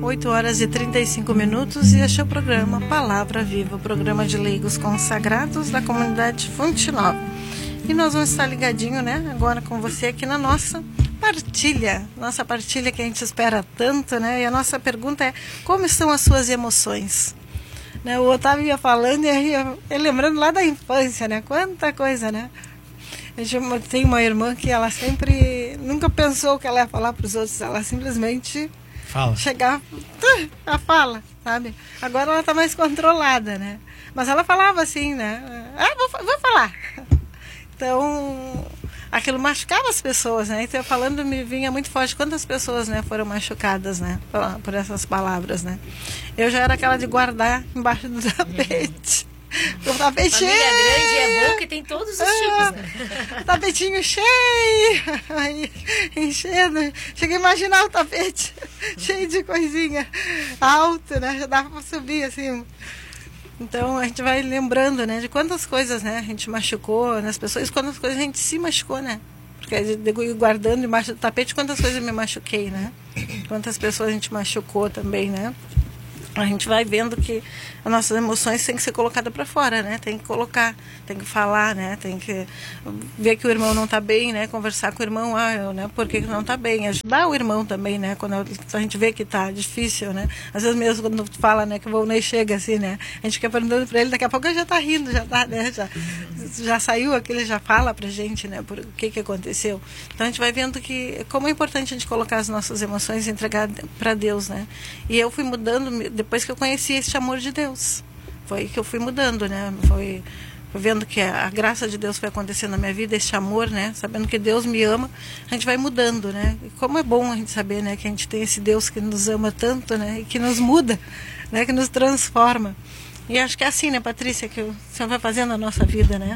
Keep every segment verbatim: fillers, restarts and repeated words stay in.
oito horas e trinta e cinco minutos e este é o programa Palavra Viva, o programa de leigos consagrados da comunidade Fonte Nova. E nós vamos estar ligadinho, né, agora com você aqui na nossa partilha, nossa partilha que a gente espera tanto, né? E a nossa pergunta é: como estão as suas emoções? Né, o Otávio ia falando e ia, ia lembrando lá da infância, né? Quanta coisa, né? A gente tem uma irmã que ela sempre nunca pensou que ela ia falar para os outros, ela simplesmente fala. Chegar, ela fala, sabe? Agora ela está mais controlada, né? Mas ela falava assim, né? Ah, vou, vou falar. Então, aquilo machucava as pessoas, né? Então, falando, me vinha muito forte quantas pessoas, né, foram machucadas, né, por, por essas palavras, né? Eu já era aquela de guardar embaixo do tapete. O tapetinho. Família grande é bom que tem todos os tipos, né? Tapetinho cheio, aí, enchendo. Cheguei a imaginar o tapete cheio de coisinha alto, né? Já dava para subir assim. Então a gente vai lembrando, né, de quantas coisas, né, a gente machucou nas pessoas, quantas coisas a gente se machucou, né? Porque eu guardando embaixo do tapete, quantas coisas eu me machuquei, né? Quantas pessoas a gente machucou também, né? A gente vai vendo que as nossas emoções têm que ser colocadas para fora, né? Tem que colocar, tem que falar, né? Tem que ver que o irmão não está bem, né? Conversar com o irmão, ah, eu, né? Por que não está bem? Ajudar o irmão também, né? Quando a gente vê que está difícil, né? Às vezes mesmo quando fala, né? Que o Volney chega assim, né? A gente fica perguntando para ele, daqui a pouco ele já está rindo, já tá, né? Já, já saiu aquilo, ele já fala para a gente, né? Por o que que aconteceu. Então a gente vai vendo que como é importante a gente colocar as nossas emoções e entregar para Deus, né? E eu fui mudando depois que eu conheci esse amor de Deus. Foi que eu fui mudando, né? Foi, foi vendo que a, a graça de Deus foi acontecendo na minha vida, esse amor, né? Sabendo que Deus me ama, a gente vai mudando, né? E como é bom a gente saber, né? Que a gente tem esse Deus que nos ama tanto, né? E que nos muda, né? Que nos transforma. E acho que é assim, né, Patrícia, que o Senhor vai fazendo na nossa vida, né?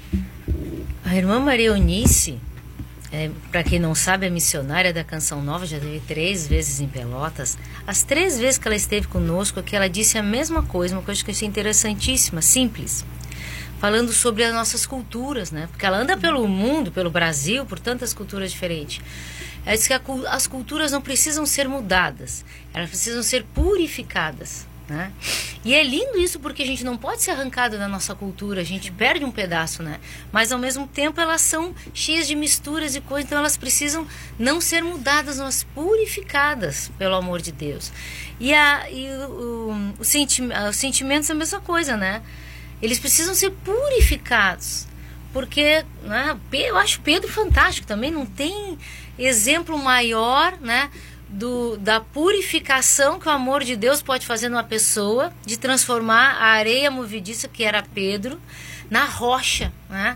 A irmã Maria Eunice, é, para quem não sabe, é missionária da Canção Nova, já esteve três vezes em Pelotas. As três vezes que ela esteve conosco, que ela disse a mesma coisa, uma coisa que eu achei interessantíssima, simples, falando sobre as nossas culturas, né? Porque ela anda pelo mundo, pelo Brasil, por tantas culturas diferentes. Ela disse que a, as culturas não precisam ser mudadas, elas precisam ser purificadas, né? E é lindo isso, porque a gente não pode ser arrancado da nossa cultura, a gente perde um pedaço, né? Mas ao mesmo tempo elas são cheias de misturas e coisas, então elas precisam não ser mudadas, mas purificadas pelo amor de Deus. E, a, e o, o, o senti, os sentimentos é a mesma coisa, né? Eles precisam ser purificados, porque, né, eu acho Pedro fantástico também, não tem exemplo maior, né, Do, da purificação que o amor de Deus pode fazer numa pessoa, de transformar a areia movediça, que era Pedro, na rocha, né?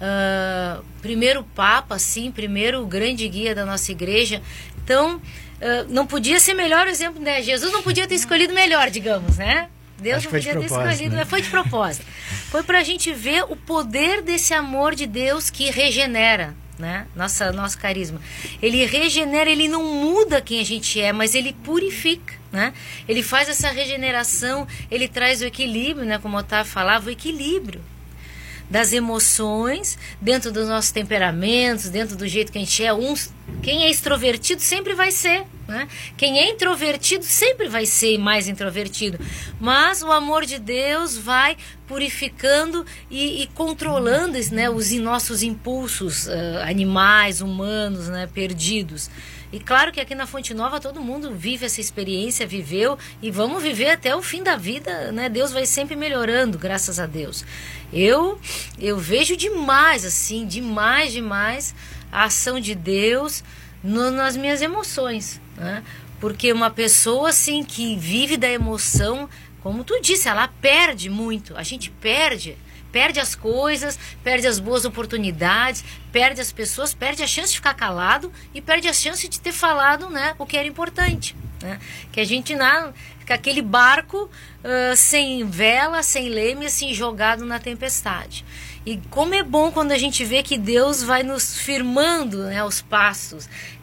Uh, primeiro Papa, assim, primeiro grande guia da nossa igreja. Então, uh, não podia ser melhor o exemplo, né? Jesus não podia ter escolhido melhor, digamos, né? Deus Acho não podia ter escolhido, né? Foi de propósito. Foi para a gente ver o poder desse amor de Deus que regenera, né? Nossa, nosso carisma. Ele regenera, ele não muda quem a gente é, mas ele purifica, né? Ele faz essa regeneração, ele traz o equilíbrio, né? Como o Otávio falava, o equilíbrio das emoções dentro dos nossos temperamentos, dentro do jeito que a gente é. Uns, quem é extrovertido sempre vai ser, né? Quem é introvertido sempre vai ser mais introvertido, mas o amor de Deus vai purificando e, e controlando, né, os nossos impulsos uh, animais, humanos, né, perdidos. E claro que aqui na Fonte Nova todo mundo vive essa experiência, viveu, e vamos viver até o fim da vida, né? Deus vai sempre melhorando, graças a Deus. Eu, eu vejo demais, assim, demais, demais a ação de Deus no, nas minhas emoções, né? Porque uma pessoa, assim, que vive da emoção, como tu disse, ela perde muito, a gente perde. Perde as coisas, perde as boas oportunidades, perde as pessoas, perde a chance de ficar calado e perde a chance de ter falado, né, o que era importante, né? Que a gente na, fica aquele barco uh, sem vela, sem leme, assim, jogado na tempestade. E como é bom quando a gente vê que Deus vai nos firmando, né, os passos, que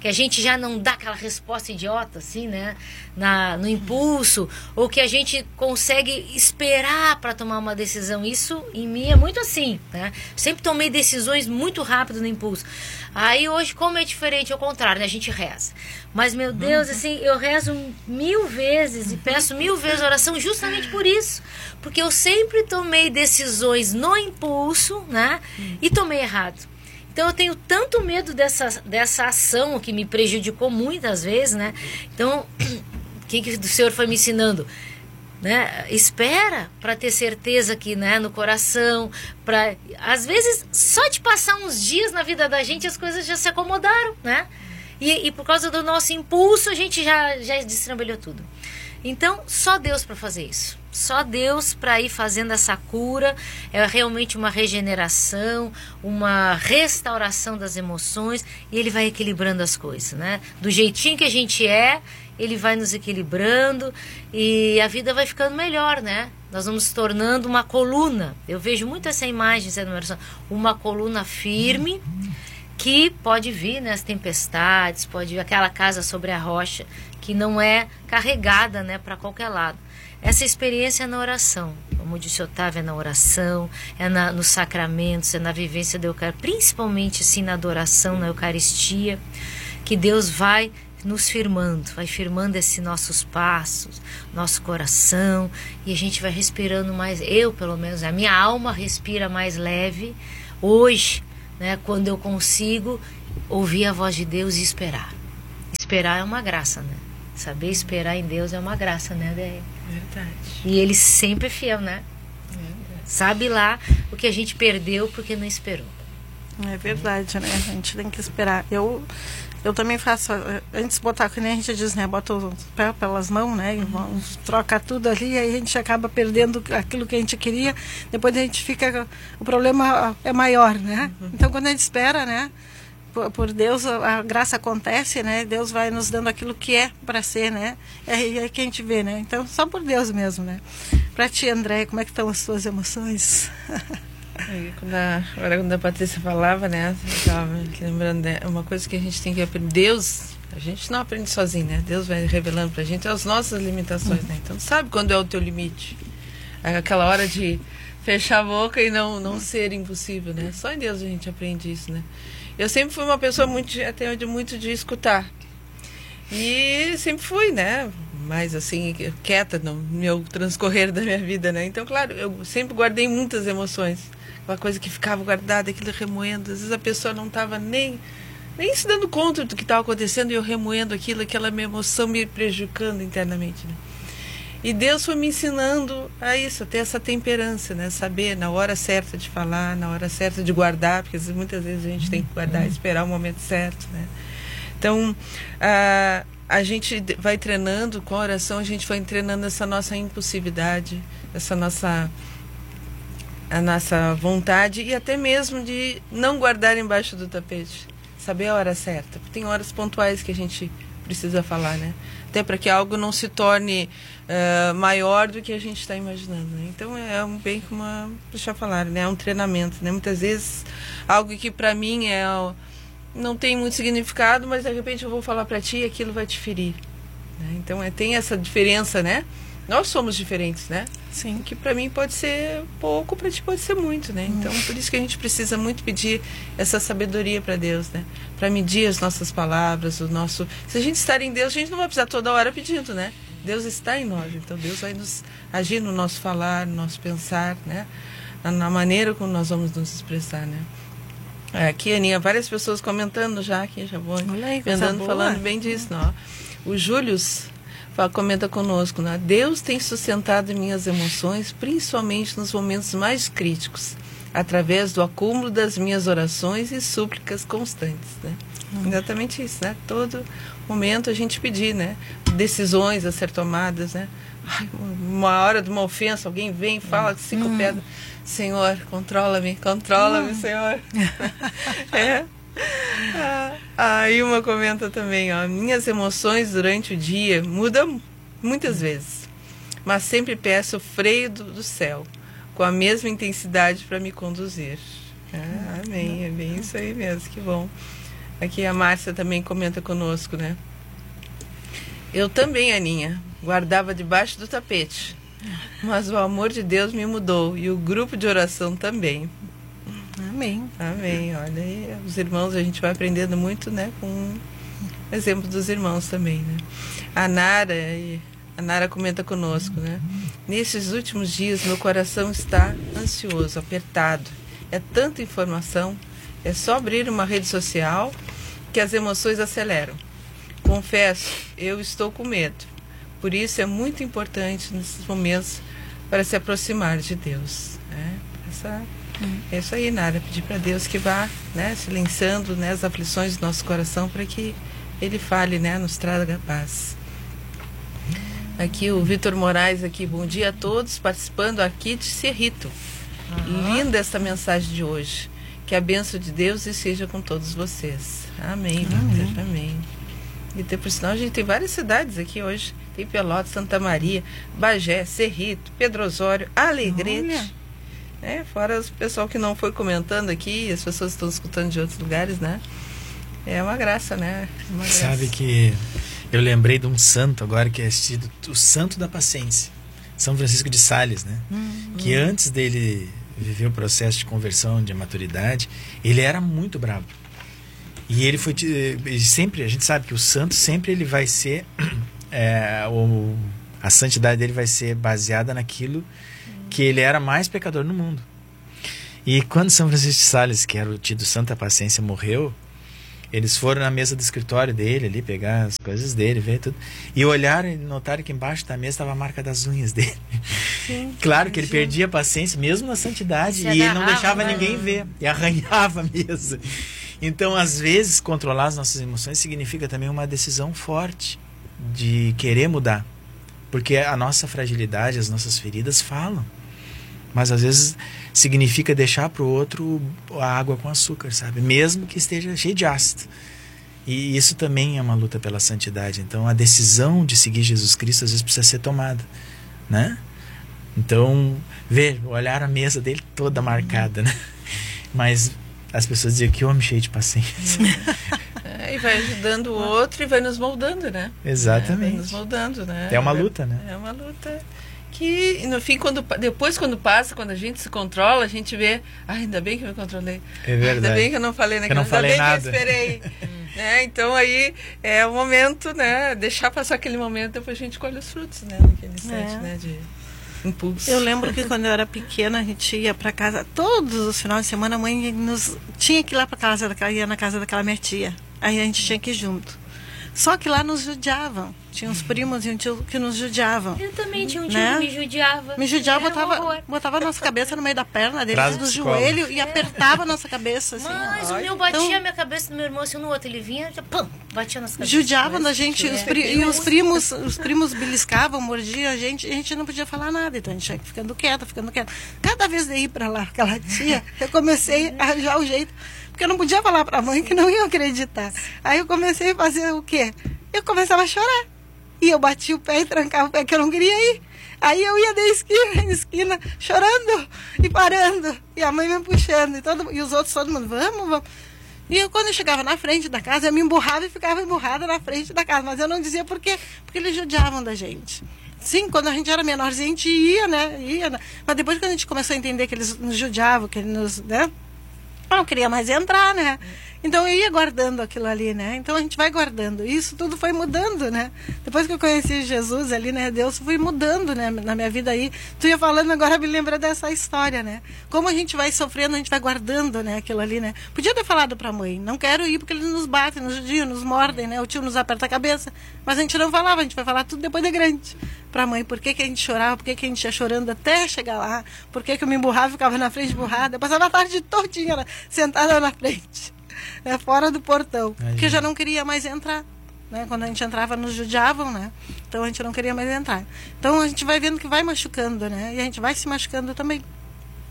que a gente já não dá aquela resposta idiota, assim, né? Na, no impulso, ou que a gente consegue esperar para tomar uma decisão. Isso, em mim, é muito assim, né? Sempre tomei decisões muito rápido no impulso. Aí, hoje, como é diferente, ao contrário, né? A gente reza. Mas, meu Deus, assim, eu rezo mil vezes e peço mil vezes oração justamente por isso. Porque eu sempre tomei decisões no impulso, né? E tomei errado. Então eu tenho tanto medo dessa, dessa ação que me prejudicou muitas vezes, né? Então, o que, que o Senhor foi me ensinando? Né? Espera para ter certeza que, né, no coração, pra, às vezes só de passar uns dias na vida da gente as coisas já se acomodaram, né? E, e por causa do nosso impulso a gente já, já destrambelhou tudo. Então, só Deus para fazer isso. Só Deus para ir fazendo essa cura. É realmente uma regeneração, uma restauração das emoções. E Ele vai equilibrando as coisas, né? Do jeitinho que a gente é, Ele vai nos equilibrando. E a vida vai ficando melhor, né? Nós vamos se tornando uma coluna. Eu vejo muito essa imagem sendo uma oração. Uma coluna firme que pode vir, né, as tempestades, pode vir aquela casa sobre a rocha que não é carregada, né, para qualquer lado. Essa experiência é na oração, como disse Otávio, é na oração, é na, nos sacramentos, é na vivência da Eucaristia, principalmente sim na adoração, na Eucaristia, que Deus vai nos firmando, vai firmando esses nossos passos, nosso coração, e a gente vai respirando mais, eu pelo menos, a minha alma respira mais leve, hoje, né, quando eu consigo ouvir a voz de Deus e esperar. Esperar é uma graça, né? Saber esperar em Deus é uma graça, né, Déia? Verdade. E Ele sempre é fiel, né? Verdade. Sabe lá o que a gente perdeu porque não esperou. É verdade, né? A gente tem que esperar. Eu, eu também faço, antes de botar, que nem a gente diz, né? Bota os pés pelas mãos, né? E vamos, troca tudo ali, e aí a gente acaba perdendo aquilo que a gente queria. Depois a gente fica, o problema é maior, né? Uhum. Então quando a gente espera, né? Por, por Deus, a, a graça acontece, né? Deus vai nos dando aquilo que é para ser, né? É aí que a gente vê, né? Então só por Deus mesmo, né? Para ti, André, como é que estão as tuas emoções? Aí, quando a, agora quando a Patrícia falava, né, eu estava lembrando, né, uma coisa que a gente tem que aprender. Deus, a gente não aprende sozinho, né? Deus vai revelando pra gente as nossas limitações, né? Então, sabe quando é o teu limite? Aquela hora de fechar a boca e não, não ser impossível, né? Só em Deus a gente aprende isso, né? Eu sempre fui uma pessoa muito, até de, muito de escutar. E sempre fui, né? Mais assim, quieta no meu transcorrer da minha vida, né? Então, claro, eu sempre guardei muitas emoções. Uma coisa que ficava guardada, aquilo remoendo. Às vezes a pessoa não estava nem, nem se dando conta do que estava acontecendo e eu remoendo aquilo, aquela minha emoção me prejudicando internamente, né? E Deus foi me ensinando a isso, a ter essa temperança, né? Saber na hora certa de falar, na hora certa de guardar, porque muitas vezes a gente tem que guardar e esperar o momento certo, né? Então, a, a gente vai treinando, com a oração a gente vai treinando essa nossa impulsividade, essa nossa... a nossa vontade e até mesmo de não guardar embaixo do tapete, saber a hora certa, porque tem horas pontuais que a gente precisa falar, né? Até para que algo não se torne uh, maior do que a gente está imaginando, né? Então é um bem como uma, deixa eu falar, né? É um treinamento, né? Muitas vezes algo que para mim é não tem muito significado, mas de repente eu vou falar para ti e aquilo vai te ferir, né? Então é, tem essa diferença, né? Nós somos diferentes, né? Sim. Que para mim pode ser pouco, para ti pode ser muito, né? Então, por isso que a gente precisa muito pedir essa sabedoria para Deus, né? Para medir as nossas palavras, o nosso... Se a gente estar em Deus, a gente não vai precisar toda hora pedindo, né? Deus está em nós, então Deus vai nos agir no nosso falar, no nosso pensar, né? Na maneira como nós vamos nos expressar, né? Aqui, Aninha, várias pessoas comentando já aqui, já vou andando falando bem disso, não? O Július comenta conosco, né? Deus tem sustentado minhas emoções, principalmente nos momentos mais críticos, através do acúmulo das minhas orações e súplicas constantes, né? Hum. Exatamente isso, né? Todo momento a gente pedir, né? Decisões a ser tomadas, né? Ai, uma hora de uma ofensa, alguém vem e fala cinco hum. pedras. Senhor, controla-me, controla-me, hum. Senhor. É. Ah, aí uma comenta também, ó, minhas emoções durante o dia mudam muitas vezes, mas sempre peço o freio do, do céu, com a mesma intensidade para me conduzir. Ah, amém, é bem isso aí mesmo, que bom. Aqui a Márcia também comenta conosco, né? Eu também, Aninha, guardava debaixo do tapete, mas o amor de Deus me mudou e o grupo de oração também. Amém. Amém. Olha aí, os irmãos, a gente vai aprendendo muito, né, com o exemplo dos irmãos também, né? A Nara, a Nara comenta conosco, né? Nesses últimos dias, meu coração está ansioso, apertado. É tanta informação, é só abrir uma rede social que as emoções aceleram. Confesso, eu estou com medo. Por isso é muito importante nesses momentos para se aproximar de Deus. Né? Essa, hum. É isso aí, Nara. Pedir para Deus que vá, né, silenciando, né, as aflições do nosso coração para que Ele fale, né, nos traga paz. Aqui o Vitor Moraes, aqui, bom dia a todos, participando aqui de Cerrito. Uhum. Linda essa mensagem de hoje. Que a bênção de Deus esteja com todos vocês. Amém, Vitor. Amém. E tem, por sinal, a gente tem várias cidades aqui hoje. Tem Pelotas, Santa Maria, Bagé, Cerrito, Pedro Osório, Alegrete. É, fora o pessoal que não foi comentando aqui, as pessoas estão escutando de outros lugares, né? É uma graça, né? Uma graça. Sabe que eu lembrei de um santo agora que é tido, o santo da paciência. São Francisco de Sales, né? Hum, que hum. antes dele viver o processo de conversão, de maturidade, ele era muito bravo. E ele foi ele sempre, a gente sabe que o santo sempre ele vai ser é, o, a santidade dele vai ser baseada naquilo que ele era mais pecador no mundo. E quando São Francisco de Sales, que era o tido santo da paciência, morreu, eles foram na mesa do escritório dele ali, pegar as coisas dele, ver tudo, e olharam e notaram que embaixo da mesa estava a marca das unhas dele. Sim, claro que ele perdia a paciência mesmo na santidade, e ele não deixava né? ninguém ver, e arranhava a mesa. Então, às vezes, controlar as nossas emoções significa também uma decisão forte de querer mudar, porque a nossa fragilidade, as nossas feridas falam, mas às vezes significa deixar para o outro a água com açúcar, sabe? Mesmo que esteja cheio de ácido. E isso também é uma luta pela santidade. Então a decisão de seguir Jesus Cristo às vezes precisa ser tomada, né? Então, ver, olhar a mesa dele toda marcada, né? Mas as pessoas diziam que homem cheio de paciência. É, e vai ajudando o outro e vai nos moldando, né? Exatamente. É, vai nos moldando, né? É uma luta, né? É uma luta que, no fim, quando, depois quando passa, quando a gente se controla, a gente vê, ah, ainda bem que eu me controlei. É verdade. Ainda bem que eu não falei naquilo, não ainda falei bem nada. que eu esperei. né? Então aí é o momento, né? Deixar passar aquele momento, depois a gente colhe os frutos, né? Naquele instante, É. né? De impulso. Eu lembro que quando eu era pequena, a gente ia para casa, todos os finais de semana, a mãe nos, tinha que ir lá para casa, daquela, ia na casa daquela minha tia. Aí a gente tinha que ir junto. Só que lá nos judiavam. Tinha uns primos e um tio que nos judiavam. Eu também tinha um tio né? que me judiava. Me judiava, Era um botava, horror. botava a nossa cabeça no meio da perna dele, Traz do de escola. joelho, e apertava a nossa cabeça. Assim, Mas ó. o meu batia Então- a minha cabeça do meu irmão assim no outro. Ele vinha, já, pum, batia nas cabeças. Judiavam Mas, da gente, é. os pri- e os primos, os primos beliscavam, mordiam a gente, e a gente não podia falar nada, então a gente ia ficando quieta, ficando quieta. Cada vez de ir para lá, aquela tia, eu comecei a arranjar o jeito, porque eu não podia falar para a mãe que não ia acreditar. Aí eu comecei a fazer o quê? Eu começava a chorar. E eu batia o pé e trancava o pé, que eu não queria ir. Aí eu ia de esquina em esquina, chorando e parando. E a mãe me puxando. E, todo, e os outros, todo mundo, vamos, vamos. E eu, quando eu chegava na frente da casa, eu me emburrava e ficava emburrada na frente da casa. Mas eu não dizia por quê, porque eles judiavam da gente. Sim, quando a gente era menorzinha, a gente ia, né? Ia, né? Mas depois que a gente começou a entender que eles nos judiavam, que eles nos, né? Eu não queria mais entrar, né? Então eu ia guardando aquilo ali, né? Então a gente vai guardando. Isso tudo foi mudando, né? Depois que eu conheci Jesus ali, né? Deus foi mudando, né? Na minha vida aí. Tu ia falando, agora me lembra dessa história, né? Como a gente vai sofrendo, a gente vai guardando, né? Aquilo ali, né? Podia ter falado pra mãe, não quero ir porque eles nos batem, nos judiam, nos mordem, né? O tio nos aperta a cabeça. Mas a gente não falava, a gente vai falar tudo depois de grande. Pra mãe, por que que a gente chorava, por que que a gente ia chorando até chegar lá, por que que eu me emburrava e ficava na frente emburrada. Eu passava a tarde todinha né? sentada na frente. É, fora do portão, Aí. porque eu já não queria mais entrar, né? Quando a gente entrava nos judiavam, né? Então a gente não queria mais entrar. Então a gente vai vendo que vai machucando, né? E a gente vai se machucando também.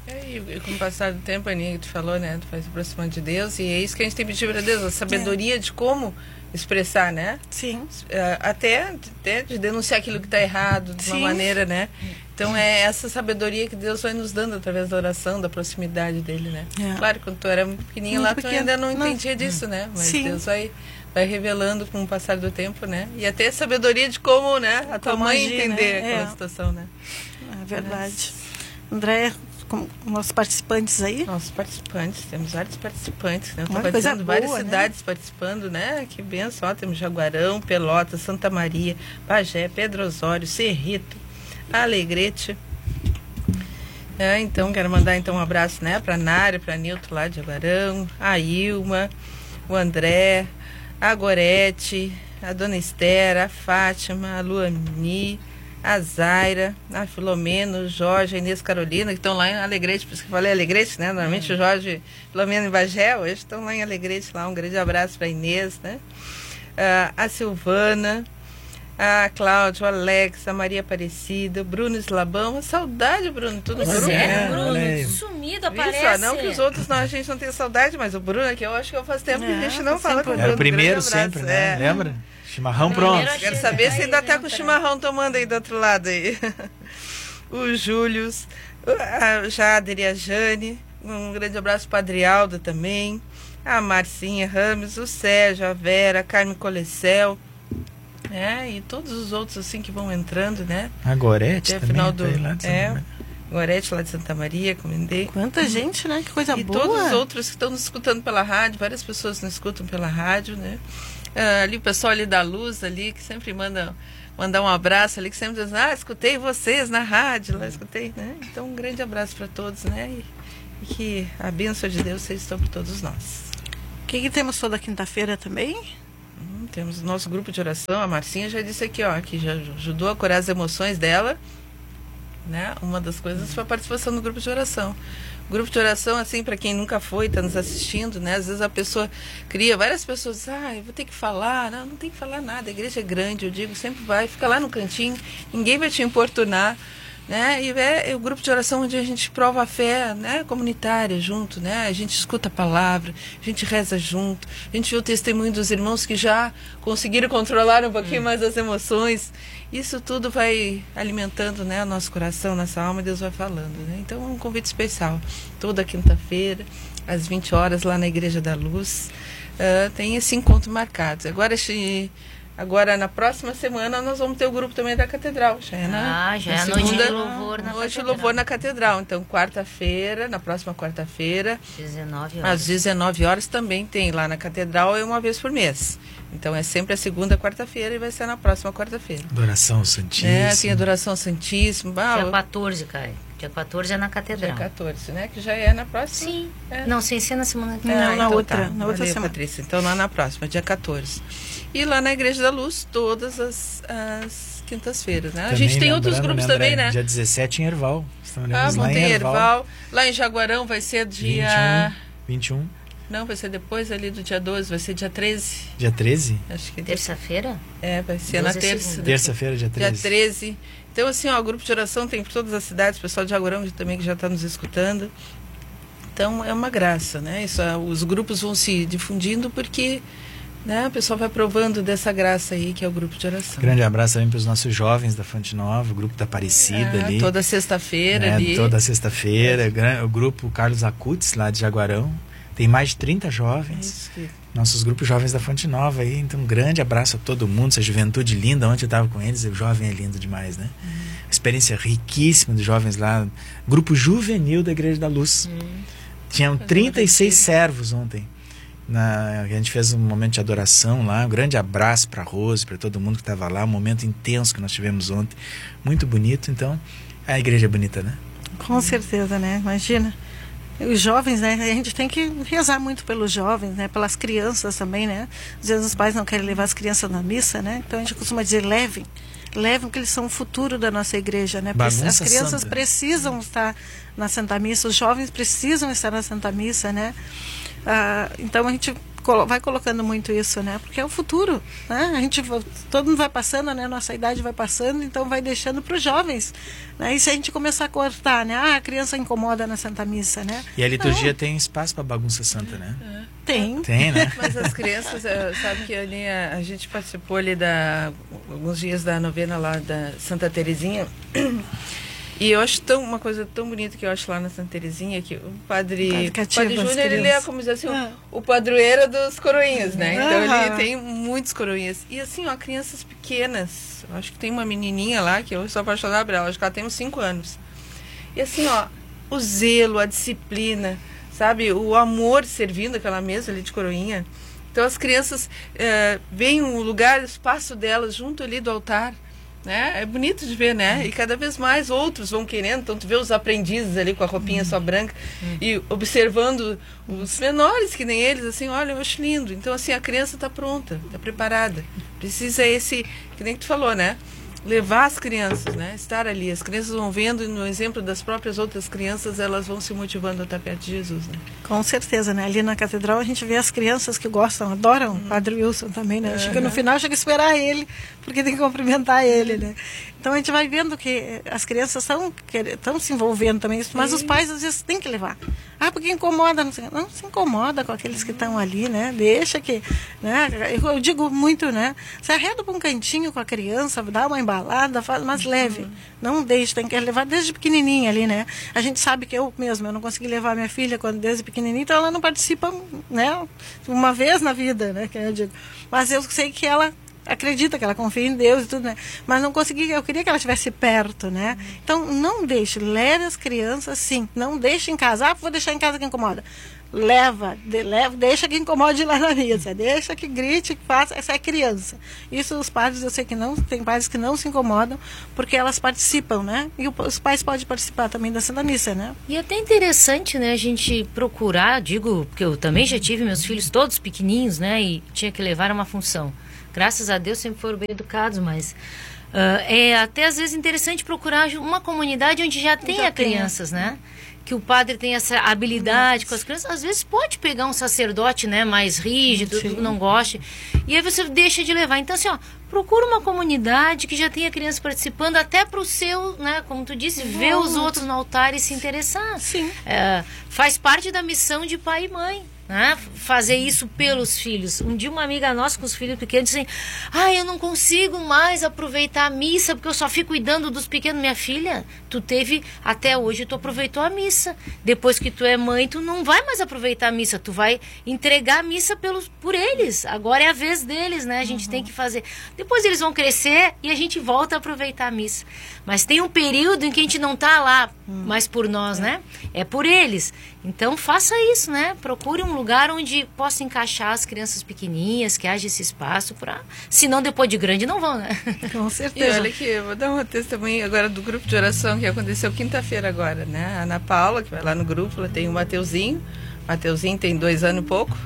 É, e, e com o passar do tempo, Aninha, que tu falou, né? Tu vai se aproximando de Deus, e é isso que a gente tem que pedir para Deus, a sabedoria é. de como expressar, né? Sim. Até, até de denunciar aquilo que está errado, de Sim. uma maneira, né? Então é essa sabedoria que Deus vai nos dando através da oração, da proximidade dele, né? É. Claro, quando tu era pequenininha lá, tu ainda não entendia não. disso, né? Mas Sim. Deus vai, vai revelando com o passar do tempo, né? E até a sabedoria de como, né? A tua como mãe agir, entender né? aquela é. situação, né? É verdade. Mas... André, com nossos participantes aí? Nossos participantes, temos vários participantes, né? Estou participando várias boa, cidades né? participando, né? Que benção, ó, temos Jaguarão, Pelotas, Santa Maria, Bagé, Pedro Osório, Cerrito, Alegrete. É, então, quero mandar então um abraço, né? Para a Nária, para a Nilton lá de Jaguarão, a Ilma, o André, a Gorete, a Dona Esther, a Fátima, a Luani, a Zaira, a Filomena, o Jorge, a Inês Carolina, que estão lá em Alegrete, por isso que eu falei Alegrete, né? Normalmente uhum. o Jorge e Filomena em Bagé, hoje estão lá em Alegrete, lá. Um grande abraço para a Inês, né? Uh, a Silvana, a Cláudia, o Alex, a Maria Aparecida, o Bruno Slabão. Uma saudade, Bruno, tudo Pois Bruno. é, Bruno, sumido, aparece. Isso, não que os outros não, a gente não tem saudade, mas o Bruno aqui, eu acho que eu faz tempo é, que a gente não fala com o Bruno. É o primeiro sempre, né? É. Lembra? Chimarrão pronto. Quero saber se ainda tá com o chimarrão tomando aí do outro lado aí. O Júlio, a Jader e a Jane. Um grande abraço para a Adrialda também. A Marcinha Rames, o Sérgio, a Vera, a Carmen Colecel. É, e todos os outros assim que vão entrando, né? A Gorete Até também. Final do, tá lá de é, Gorete lá de Santa Maria, comendei. Quanta hum. gente, né? Que coisa e boa. E todos os outros que estão nos escutando pela rádio, várias pessoas nos escutam pela rádio, né? Ah, ali o pessoal ali da Luz, ali, que sempre manda mandar um abraço ali, que sempre diz, ah, escutei vocês na rádio, lá escutei, né? Então um grande abraço para todos, né? E, e que a bênção de Deus seja sobre todos nós. O que, que temos toda quinta-feira também? Hum, temos o nosso grupo de oração, a Marcinha já disse aqui, ó, que já ajudou a curar as emoções dela, né? Uma das coisas foi a participação no grupo de oração. O grupo de oração, assim, para quem nunca foi, está nos assistindo, né? Às vezes a pessoa cria, várias pessoas dizem, ah, eu vou ter que falar. Não, não tem que falar nada, a igreja é grande, eu digo, sempre vai, fica lá no cantinho, ninguém vai te importunar, né? E é, é o grupo de oração onde a gente prova a fé, né? Comunitária, junto, né? A gente escuta a palavra, a gente reza junto, a gente vê o testemunho dos irmãos que já conseguiram controlar um pouquinho hum. mais as emoções. Isso tudo vai alimentando, né, o nosso coração, nossa alma, e Deus vai falando, né? Então é um convite especial. Toda quinta-feira, às vinte horas, lá na Igreja da Luz, uh, tem esse encontro marcado. Agora, agora, na próxima semana, nós vamos ter o grupo também da Catedral. Já é na, ah, já na é segunda, noite de louvor na noite Catedral. louvor na Catedral. Então, quarta-feira, na próxima quarta-feira, dezenove horas. às dezenove horas, também tem lá na Catedral, é uma vez por mês. Então é sempre a segunda quarta-feira e vai ser na próxima quarta-feira. Adoração Santíssima. É, tem adoração Santíssima. Ah, dia quatorze, Caio. Dia quatorze é na Catedral. Dia quatorze, né? Que já é na próxima. Sim. É. Não, sem ser na semana que vem. Não, ah, na então outra, tá. na outra Valeu, semana. Patrícia. Então lá na próxima, dia quatorze. E lá na Igreja da Luz, todas as, as quintas-feiras, né? Também a gente tem outros grupos né, também, né? Dia dezessete em Herval. Ah, bom, tem Herval. Herval. Lá em Jaguarão vai ser dia... vinte e um. Não, vai ser depois ali do dia doze, vai ser dia treze. Dia treze? Acho que terça-feira? É, vai ser na terça. Terça-feira, dia treze. Dia treze. Então, assim, ó, o grupo de oração tem por todas as cidades, o pessoal de Jaguarão também que já está nos escutando. Então, é uma graça, né? Isso, os grupos vão se difundindo porque, né, o pessoal vai provando dessa graça aí que é o grupo de oração. Grande abraço também para os nossos jovens da Fonte Nova, o grupo da Aparecida ah, ali. Toda sexta-feira né, ali. Toda sexta-feira. O grupo Carlos Acutis, lá de Jaguarão. Tem mais de trinta jovens. Isso. Nossos grupos jovens da Fonte Nova aí. Então, um grande abraço a todo mundo. Essa juventude linda. Ontem eu estava com eles. O jovem é lindo demais, né? Hum. Experiência riquíssima dos jovens lá. Grupo juvenil da Igreja da Luz. Hum. Tinham trinta e seis servos ontem. Na, a gente fez um momento de adoração lá. Um grande abraço para a Rose, para todo mundo que estava lá. Um momento intenso que nós tivemos ontem. Muito bonito. Então, a igreja é bonita, né? Com certeza, né? Imagina. Os jovens, né? A gente tem que rezar muito pelos jovens, né? Pelas crianças também, né? Às vezes os pais não querem levar as crianças na missa, né? Então a gente costuma dizer, levem. Levem, porque eles são o futuro da nossa igreja, né? Bagunça as crianças santa. precisam estar na Santa Missa, os jovens precisam estar na Santa Missa, né? Ah, então a gente colo vai colocando muito isso, né? Porque é o futuro, né? A gente, todo mundo vai passando, né? Nossa idade vai passando, então vai deixando para os jovens, né? E se a gente começar a cortar, né? Ah, a criança incomoda na Santa Missa, né? E a liturgia Não. tem espaço para bagunça santa, né? É. Tem. Tem, né? Mas as crianças, sabe que ali a, a gente participou ali da alguns dias da novena lá da Santa Terezinha. E eu acho tão, uma coisa tão bonita que eu acho lá na Santa Terezinha, que o padre, padre Júnior, ele é, como dizer assim, ah. o, o padroeiro dos coroinhas, né? Então ah. ele tem muitos coroinhas. E assim, ó, crianças pequenas. Eu acho que tem uma menininha lá, que eu sou apaixonada por ela, acho que ela tem uns cinco anos. E assim, ó, o zelo, a disciplina, sabe? O amor servindo aquela mesa ali de coroinha. Então as crianças é, veem o lugar, o espaço delas junto ali do altar. Né? É bonito de ver, né? E cada vez mais outros vão querendo. Então tu vê os aprendizes ali com a roupinha só branca uhum. e observando os menores que nem eles, assim, olha, eu acho lindo. Então assim, a criança está pronta, está preparada. Precisa esse, que nem tu falou, né? Levar as crianças, né? Estar ali. As crianças vão vendo, e no exemplo das próprias outras crianças, elas vão se motivando a estar perto de Jesus, né? Com certeza, né? Ali na catedral a gente vê as crianças que gostam, adoram o Padre Wilson também, né? Uhum. Chega no final, chega a esperar ele, porque tem que cumprimentar ele, né? Então a gente vai vendo que as crianças estão estão se envolvendo também, mas os pais às vezes têm que levar. Ah, porque incomoda, não, sei, não se incomoda com aqueles que estão ali, né? Deixa que, né? Eu digo muito, né? Se arreda para um cantinho com a criança, dá uma embalada, faz, mas leve. Uhum. Não deixe, tem que levar desde pequenininha ali, né? A gente sabe que eu mesmo, eu não consegui levar minha filha quando desde pequenininha, então ela não participa, né? Uma vez na vida, né? Que eu digo. Mas eu sei que ela acredita, que ela confia em Deus e tudo, né? Mas não consegui, eu queria que ela estivesse perto, né? Então, não deixe, leve as crianças, sim. Não deixe em casa. Ah, vou deixar em casa que incomoda. Leva, de, leva, deixa que incomode lá na mesa, deixa que grite, que faça, essa é criança. Isso os padres, eu sei que não, tem padres que não se incomodam, porque elas participam, né? E os pais podem participar também da Santa Missa, né? E é até interessante, né, a gente procurar, digo, porque eu também já tive meus filhos todos pequenininhos, né, e tinha que levar uma função. Graças a Deus sempre foram bem educados, mas uh, é até às vezes interessante procurar uma comunidade onde já tenha já crianças, tem. Né? Que o padre tem essa habilidade Nossa. Com as crianças. Às vezes pode pegar um sacerdote, né, mais rígido, que não goste, e aí você deixa de levar. Então assim, ó, procura uma comunidade que já tenha crianças participando, até para o seu, né, como tu disse, Bom. Ver os outros no altar e se interessar. Sim. É, faz parte da missão de pai e mãe. Né? Fazer isso pelos filhos. Um dia uma amiga nossa com os filhos pequenos disse assim, ah, eu não consigo mais aproveitar a missa porque eu só fico cuidando dos pequenos. Minha filha, tu teve até hoje, tu aproveitou a missa. Depois que tu é mãe, tu não vai mais aproveitar a missa, tu vai entregar a missa pelos, por eles. Agora é a vez deles, né? A gente uhum. tem que fazer. Depois eles vão crescer e a gente volta a aproveitar a missa. Mas tem um período em que a gente não tá lá uhum. mais por nós, é. Né? É por eles. Então faça isso, né? Procure um lugar onde possa encaixar as crianças pequenininhas, que haja esse espaço para, senão depois de grande não vão, né? Com certeza. E olha aqui, eu vou dar um testemunho agora do grupo de oração que aconteceu quinta-feira agora, né? A Ana Paula, que vai lá no grupo, ela tem o Mateuzinho, o Mateuzinho tem dois anos e pouco,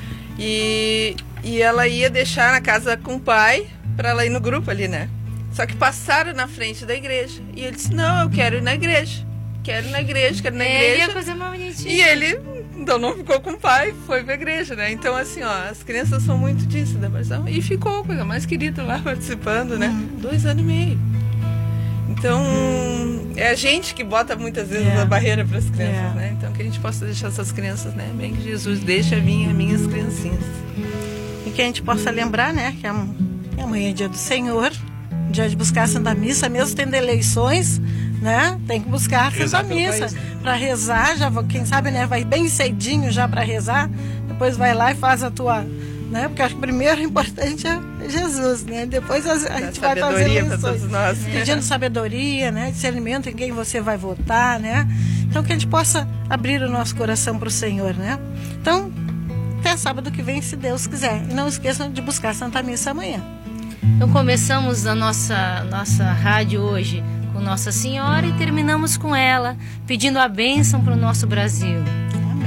e, e ela ia deixar na casa com o pai para ela ir no grupo ali, né? Só que passaram na frente da igreja, e ele disse, não, eu quero ir na igreja. Quero ir na igreja, quero ir na igreja. Ele ia fazer uma bonitinha. E ele, então, não ficou com o pai, foi pra igreja, né? Então, assim, ó, as crianças são muito disso, da versão. E ficou, coisa mais querida lá, participando, né? Uhum. Dois anos e meio. Então, é a gente que bota muitas vezes yeah. a barreira para as crianças, yeah. né? Então, que a gente possa deixar essas crianças, né? Bem que Jesus deixa vir as minhas criancinhas. E que a gente possa lembrar, né? Que amanhã é dia do Senhor, dia de buscar a Santa Missa, mesmo tendo eleições, né? Tem que buscar a Santa Missa para rezar, já quem sabe, né, vai bem cedinho já para rezar, depois vai lá e faz a tua, né? Porque acho que primeiro o importante é Jesus, né? Depois a, a gente vai fazer eleições, nós. Pedindo sabedoria, né? Discernimento em quem você vai votar, né? Então que a gente possa abrir o nosso coração para o Senhor, né? Então até sábado que vem, se Deus quiser, e não esqueçam de buscar a Santa Missa amanhã. Então começamos a nossa nossa rádio hoje com Nossa Senhora e terminamos com ela, pedindo a bênção para o nosso Brasil.